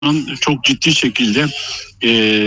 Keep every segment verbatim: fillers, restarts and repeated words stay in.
çok ciddi şekilde e,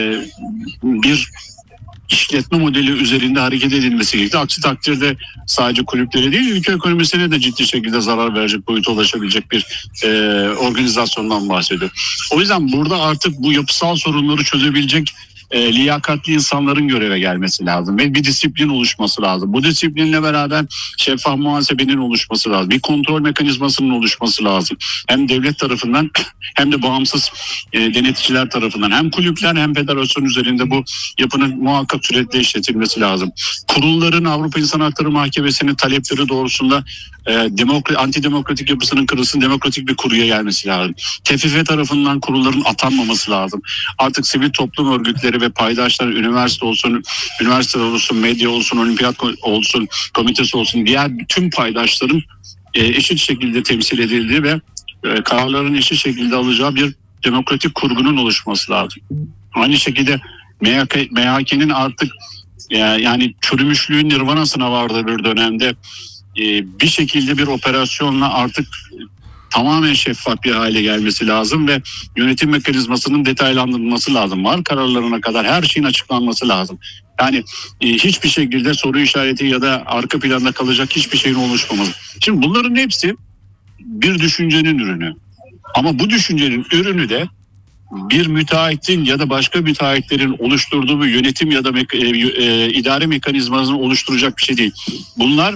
bir işletme modeli üzerinde hareket edilmesi gerekiyor. Aksi takdirde sadece kulüplere değil, ülke ekonomisine de ciddi şekilde zarar verecek boyuta ulaşabilecek bir e, organizasyondan bahsediyor. O yüzden burada artık bu yapısal sorunları çözebilecek e, liyakatli insanların göreve gelmesi lazım ve bir disiplin oluşması lazım. Bu disiplinle beraber şeffaf muhasebenin oluşması lazım. Bir kontrol mekanizmasının oluşması lazım. Hem devlet tarafından hem de bağımsız e, denetçiler tarafından, hem kulüpler hem federasyon üzerinde bu yapının muhakkak sürekli işletilmesi lazım. Kurulların Avrupa İnsan Hakları Mahkemesi'nin talepleri doğrultusunda e, demokra- antidemokratik yapısının kırılsın, demokratik bir kuruya gelmesi lazım. T F F tarafından kurulların atanmaması lazım. Artık sivil toplum örgütleri ve paydaşlar, üniversite olsun, üniversite olsun, medya olsun, olimpiyat olsun, komitesi olsun, diğer tüm paydaşların e, eşit şekilde temsil edildiği ve e, kararların eşit şekilde alacağı bir demokratik kurgunun oluşması lazım. Aynı şekilde M H K'nin artık e, yani çürümüşlüğün nirvanasına vardığı bir dönemde e, bir şekilde bir operasyonla artık tamamen şeffaf bir hale gelmesi lazım ve yönetim mekanizmasının detaylandırılması lazım. Var kararlarına kadar her şeyin açıklanması lazım. Yani e, hiçbir şekilde soru işareti ya da arka planda kalacak hiçbir şeyin oluşmaması. Şimdi bunların hepsi bir düşüncenin ürünü. Ama bu düşüncenin ürünü de bir müteahhitin ya da başka müteahhitlerin oluşturduğu bir yönetim ya da me- e, e, idare mekanizmasını oluşturacak bir şey değil. Bunlar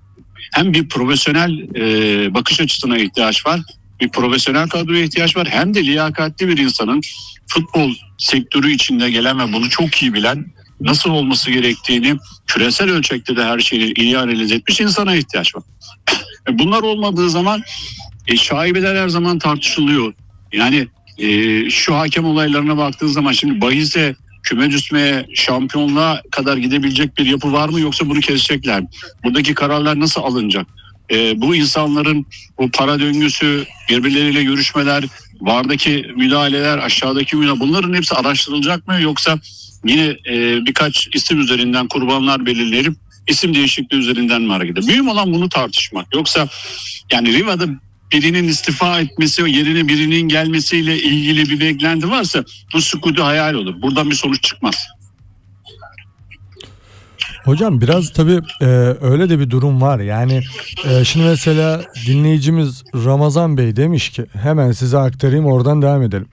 hem bir profesyonel e, bakış açısına ihtiyaç var, bir profesyonel kadroya ihtiyaç var, hem de liyakatli bir insanın futbol sektörü içinde gelen ve bunu çok iyi bilen, nasıl olması gerektiğini küresel ölçekte de her şeyi iyi analiz etmiş insana ihtiyaç var. Bunlar olmadığı zaman e, şaibeler her zaman tartışılıyor. Yani e, şu hakem olaylarına baktığın zaman şimdi bahise, küme düşmeye, şampiyonluğa kadar gidebilecek bir yapı var mı, yoksa bunu kesecekler mi? Buradaki kararlar nasıl alınacak? E, bu insanların bu para döngüsü, birbirleriyle görüşmeler, vardaki müdahaleler, aşağıdaki müdahale, bunların hepsi araştırılacak mı, yoksa yine e, birkaç isim üzerinden kurbanlar belirlenip isim değişikliği üzerinden mi hareket ediyor? Mühim olan bunu tartışmak. Yoksa yani Riva'da birinin istifa etmesi, yerine birinin gelmesiyle ilgili bir beklenti varsa bu sükutu hayal olur. Buradan bir sonuç çıkmaz. Hocam biraz tabii e, öyle de bir durum var. Yani e, şimdi mesela dinleyicimiz Ramazan Bey demiş ki, hemen size aktarayım, oradan devam edelim.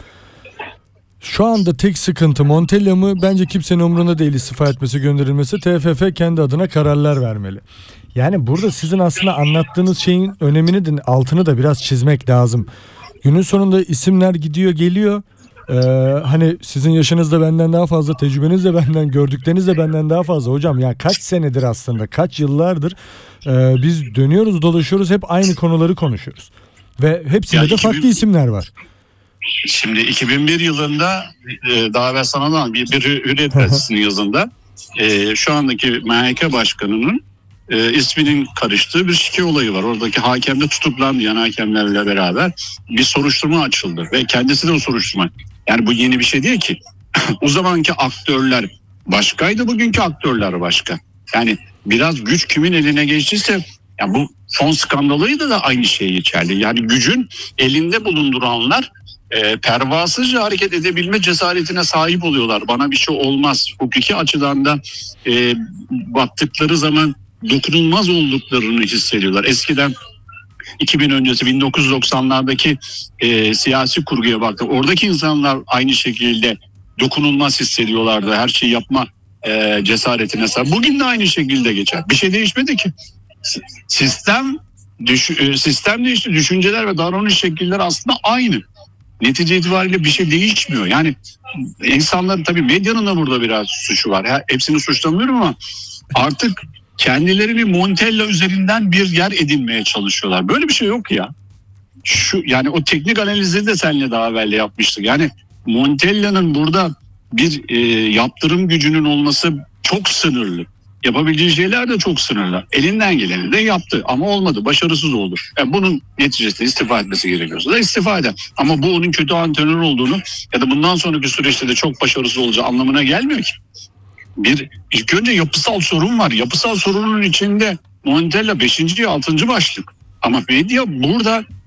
Şu anda tek sıkıntı Montella mı? Bence kimsenin umurunda değil istifa etmesi, gönderilmesi. T F F kendi adına kararlar vermeli. Yani burada sizin aslında anlattığınız şeyin önemini de, altını da biraz çizmek lazım. Günün sonunda isimler gidiyor geliyor. Ee, hani sizin yaşınız da benden daha fazla, tecrübeniz de benden, gördükleriniz de benden daha fazla. Hocam ya kaç senedir aslında, kaç yıllardır e, biz dönüyoruz dolaşıyoruz, hep aynı konuları konuşuyoruz. Ve hepsinde Ya de iki bin farklı isimler var. Şimdi iki bin bir yılında e, daha evvel sana da bir, bir Hürriyet Gazetesi'nin yazında e, şu andaki M H K başkanının e, isminin karıştığı bir şike olayı var. Oradaki hakem de tutuklandı, yan hakemlerle beraber bir soruşturma açıldı ve kendisi de o soruşturma. Yani bu yeni bir şey değil ki. O zamanki aktörler başkaydı, bugünkü aktörler başka. Yani biraz güç kimin eline geçtiyse, yani bu fon skandalıydı da aynı şey geçerli. Yani gücün elinde bulunduranlar e, pervasızca hareket edebilme cesaretine sahip oluyorlar. Bana bir şey olmaz. Hukuki açıdan da e, baktıkları zaman dokunulmaz olduklarını hissediyorlar. Eskiden iki bin öncesi bin dokuz yüz doksanlardaki e, siyasi kurguya baktık. Oradaki insanlar aynı şekilde dokunulmaz hissediyorlardı. Her şeyi yapma e, cesaretine sahip. Bugün de aynı şekilde geçer. Bir şey değişmedi ki. Sistem düş, e, sistem değişti. Düşünceler ve davranış şekilleri aslında aynı. Netice itibariyle bir şey değişmiyor. Yani insanlar, tabii medyanın da burada biraz suçu var. Ha, hepsini suçlamıyorum ama artık kendilerini Montella üzerinden bir yer edinmeye çalışıyorlar. Böyle bir şey yok ya. Şu yani o teknik analizi de seninle daha evvel yapmıştık. Yani Montella'nın burada bir e, yaptırım gücünün olması çok sınırlı. Yapabileceği şeyler de çok sınırlı. Elinden geleni de yaptı ama olmadı. Başarısız oldu. Yani bunun neticesinde istifa etmesi gerekiyorsa da istifa eder. Ama bu onun kötü antrenör olduğunu ya da bundan sonraki süreçte de çok başarısız olacağı anlamına gelmiyor ki. Bir ilk önce yapısal sorun var. Yapısal sorunun içinde Montella beşinci altıncı başlık. Ama medya burada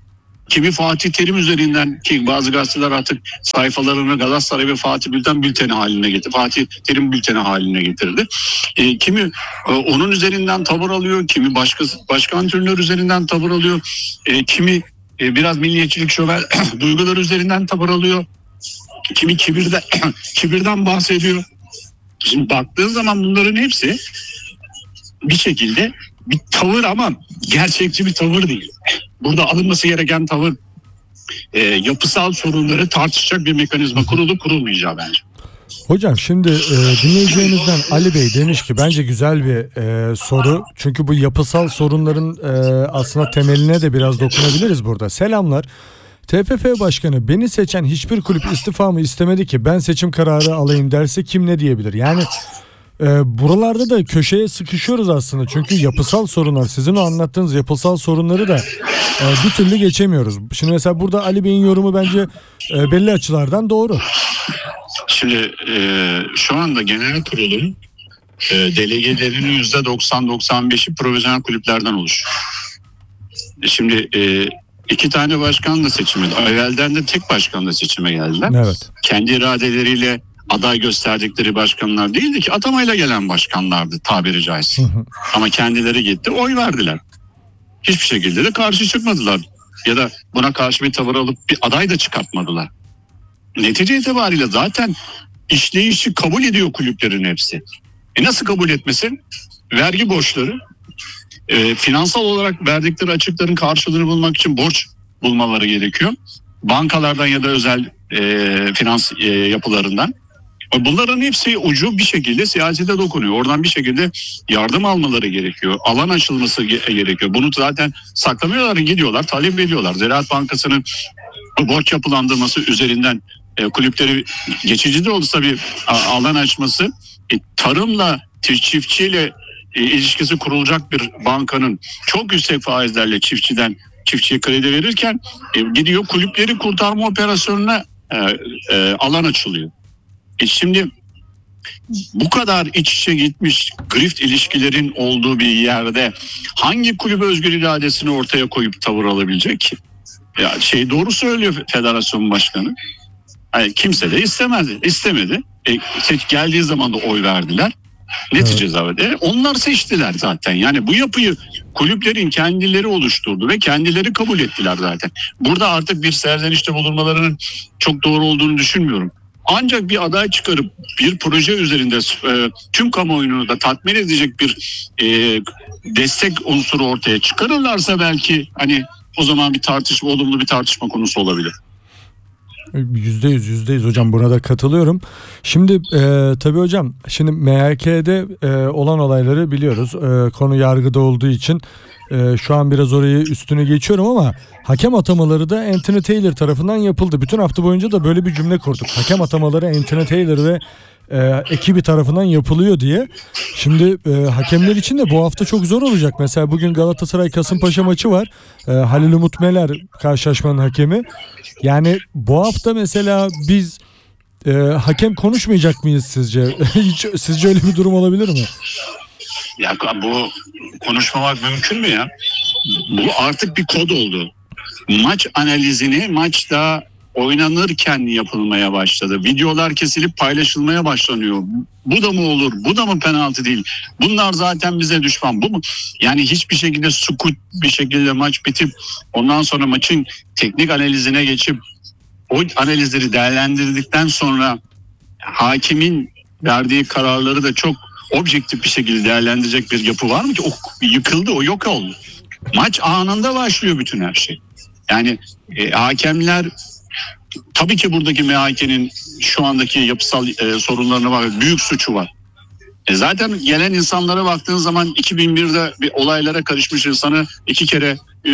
kimi Fatih Terim üzerinden, ki bazı gazeteler artık sayfalarını Galatasaray ve Fatih Bülten bülteni haline getirdi. Fatih Terim bülteni haline getirdi. E, kimi e, onun üzerinden tavır alıyor, kimi başka başka antrenör üzerinden tavır alıyor, e, kimi e, biraz milliyetçilik şövel duyguları üzerinden tavır alıyor, kimi kibirden kibirden bahsediyor. Şimdi baktığın zaman bunların hepsi bir şekilde bir tavır ama gerçekçi bir tavır değil. Burada alınması gereken tavır e, yapısal sorunları tartışacak bir mekanizma kurulu kurulmayacağı bence. Hocam şimdi e, dinleyeceğimizden Ali Bey demiş ki bence güzel bir e, soru. Çünkü bu yapısal sorunların e, aslında temeline de biraz dokunabiliriz burada. Selamlar. T F F Başkanı beni seçen hiçbir kulüp istifamı istemedi ki ben seçim kararı alayım derse kim ne diyebilir? Yani e, buralarda da köşeye sıkışıyoruz aslında. Çünkü yapısal sorunlar, sizin o anlattığınız yapısal sorunları da e, bir türlü geçemiyoruz. Şimdi mesela burada Ali Bey'in yorumu bence e, belli açılardan doğru. Şimdi e, şu anda genel kurulun e, delegelerinin yüzde doksan doksan beşi profesyonel kulüplerden oluşuyor. Şimdi e, iki tane başkan da seçime, evvelden de tek başkan da seçime geldiler. Evet. Kendi iradeleriyle aday gösterdikleri başkanlar değildi ki, atamayla gelen başkanlardı tabiri caizse. Hı hı. Ama kendileri gitti, oy verdiler. Hiçbir şekilde de karşı çıkmadılar. Ya da buna karşı bir tavır alıp bir aday da çıkartmadılar. Netice itibariyle zaten işleyişi kabul ediyor kulüplerin hepsi. E nasıl kabul etmesin? Vergi borçları, e, finansal olarak verdikleri açıkların karşılığını bulmak için borç bulmaları gerekiyor. Bankalardan ya da özel e, finans e, yapılarından. Bunların hepsi ucu bir şekilde siyasete dokunuyor. Oradan bir şekilde yardım almaları gerekiyor. Alan açılması ge- gerekiyor. Bunu zaten saklamıyorlar, gidiyorlar, talep ediyorlar. Ziraat Bankası'nın borç yapılandırması üzerinden e, kulüpleri geçici de olsa bir a, alan açması, e, tarımla, çiftçiyle e, ilişkisi kurulacak bir bankanın çok yüksek faizlerle çiftçiden çiftçiye kredi verirken e, gidiyor kulüpleri kurtarma operasyonuna e, e, alan açılıyor. E şimdi bu kadar iç içe gitmiş grift ilişkilerin olduğu bir yerde hangi kulüp özgür iradesini ortaya koyup tavır alabilecek ki? Ya şey doğru söylüyor federasyon başkanı. Yani kimse de istemedi. istemedi. E, seç geldiği zaman da oy verdiler. Neticede evet. Onlar seçtiler zaten. Yani bu yapıyı kulüplerin kendileri oluşturdu ve kendileri kabul ettiler zaten. Burada artık bir serzenişte bulunmalarının çok doğru olduğunu düşünmüyorum. Ancak bir aday çıkarıp bir proje üzerinde e, tüm kamuoyunu da tatmin edecek bir e, destek unsuru ortaya çıkarırlarsa belki hani o zaman bir tartışma, olumlu bir tartışma konusu olabilir. Yüzde yüz, yüzde yüz hocam, buna da katılıyorum. Şimdi e, tabii hocam, şimdi M H K'de e, olan olayları biliyoruz. E, konu yargıda olduğu için e, şu an biraz orayı üstüne geçiyorum ama hakem atamaları da Anthony Taylor tarafından yapıldı. Bütün hafta boyunca da böyle bir cümle kurduk. Hakem atamaları Anthony Taylor ve e, ekibi tarafından yapılıyor diye. Şimdi e, hakemler için de bu hafta çok zor olacak. Mesela bugün Galatasaray Kasımpaşa maçı var. E, Halil Umut Meler karşılaşmanın hakemi. Yani bu hafta mesela biz e, hakem konuşmayacak mıyız sizce? Hiç, sizce öyle bir durum olabilir mi? Ya bu konuşmamak mümkün mü ya? Bu artık bir kod oldu. Maç analizini maçta oynanırken yapılmaya başladı. Videolar kesilip paylaşılmaya başlanıyor. Bu da mı olur? Bu da mı penaltı değil? Bunlar zaten bize düşman. Bu mu? Yani hiçbir şekilde sukut bir şekilde maç bitip ondan sonra maçın teknik analizine geçip o analizleri değerlendirdikten sonra hakimin verdiği kararları da çok objektif bir şekilde değerlendirecek bir yapı var mı ki? O yıkıldı, o yok oldu. Maç anında başlıyor bütün her şey. Yani e, hakemler tabii ki buradaki M H K'nin şu andaki yapısal e, sorunlarına var. Büyük suçu var. E zaten gelen insanlara baktığın zaman iki bin birde bir olaylara karışmış insanı iki kere e,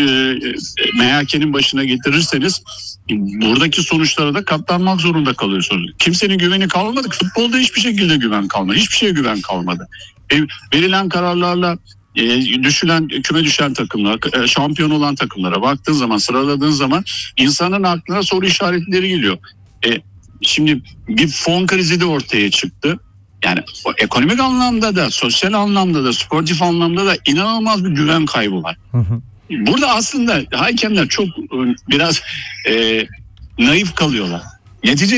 M H K'nin başına getirirseniz e, buradaki sonuçlara da katlanmak zorunda kalıyorsunuz. Kimsenin güveni kalmadı. Futbolda hiçbir şekilde güven kalmadı. Hiçbir şeye güven kalmadı. E, verilen kararlarla e, düşülen, küme düşen takımlar, e, şampiyon olan takımlara baktığın zaman, sıraladığın zaman insanın aklına soru işaretleri geliyor. E, şimdi bir fon krizi de ortaya çıktı. Yani ekonomik anlamda da, sosyal anlamda da, sportif anlamda da inanılmaz bir güven kaybı var. Hı hı. burada aslında hakemler çok e, biraz e, naif kalıyorlar. Netice